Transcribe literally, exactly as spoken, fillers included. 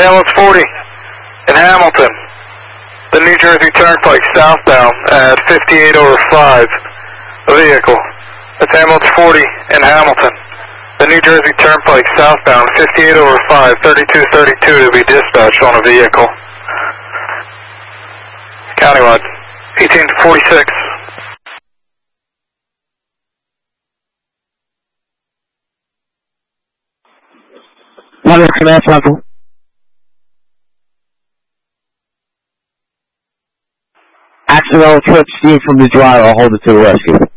ambulance forty in Hamilton. The New Jersey Turnpike southbound at fifty-eight over five. A vehicle. That's ambulance forty in Hamilton. The New Jersey Turnpike southbound fifty-eight over five, thirty-two thirty-two to be dispatched on a vehicle. Countywide. eighteen forty-six. One command central. Accidental trip Steve from the driver. I'll hold it to the rescue.